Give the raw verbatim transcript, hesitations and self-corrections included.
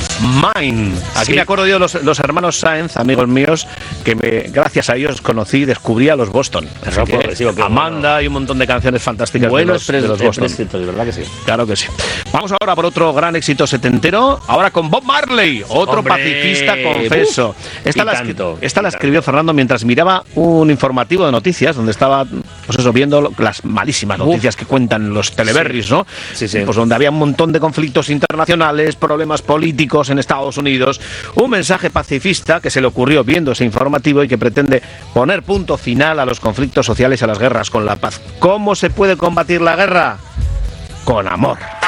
of Mind. Aquí sí. Me acuerdo yo de los, los hermanos Sáenz, amigos míos, que me, gracias a ellos conocí y descubrí a los Boston. Que, sí, Amanda bueno. Y un montón de canciones fantásticas Buenos de los, de los Boston. Prescritos, ¿verdad que sí? Claro que sí. Vamos ahora por otro gran éxito setentero, ahora con Bob Marley, otro Hombre, pacifista confeso. Uf, esta, la, tanto, esta la escribió Fernando mientras miraba un informativo de noticias, donde estaba, pues eso, viendo las malísimas noticias Uf. que cuentan los teleberries, sí. ¿no? Sí, sí. Pues donde había un montón de conflictos internacionales, problemas políticos en Estados Unidos, un mensaje pacifista que se le ocurrió viendo ese informativo y que pretende poner punto final a los conflictos sociales y a las guerras con la paz. ¿Cómo se puede combatir la guerra? Con amor.